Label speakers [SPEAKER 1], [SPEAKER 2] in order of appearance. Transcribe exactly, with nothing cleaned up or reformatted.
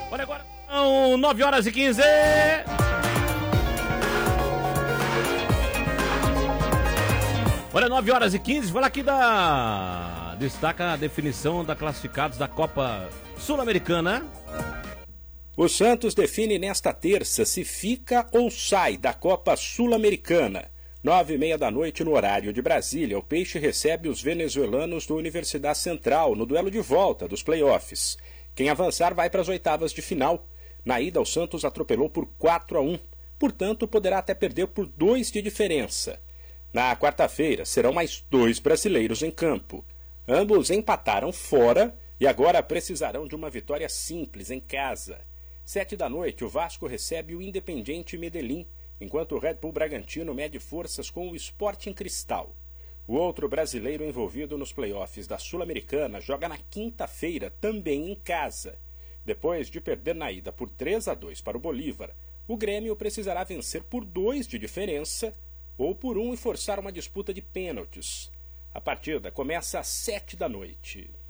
[SPEAKER 1] Olha agora, são nove horas e quinze. Olha, nove horas e quinze, fala aqui da... Destaca a definição da classificados da Copa Sul-Americana.
[SPEAKER 2] O Santos define nesta terça se fica ou sai da Copa Sul-Americana. Nove e meia da noite no horário de Brasília, o Peixe recebe os venezuelanos do Universidade Central no duelo de volta dos playoffs. Quem avançar vai para as oitavas de final. Na ida, o Santos atropelou por quatro a um, portanto poderá até perder por dois de diferença. Na quarta-feira, serão mais dois brasileiros em campo. Ambos empataram fora e agora precisarão de uma vitória simples em casa. Sete da noite, o Vasco recebe o Independiente Medellín, enquanto o Red Bull Bragantino mede forças com o Sporting Cristal. O outro brasileiro envolvido nos playoffs da Sul-Americana joga na quinta-feira, também em casa. Depois de perder na ida por três a dois para o Bolívar, o Grêmio precisará vencer por dois de diferença ou por um e forçar uma disputa de pênaltis. A partida começa às sete da noite.